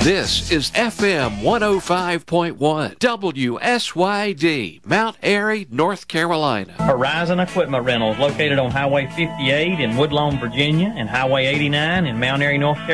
This is FM 105.1 WSYD, Mount Airy, North Carolina. Horizon Equipment Rentals, located on Highway 58 in Woodlawn, Virginia, and Highway 89 in Mount Airy, North Carolina.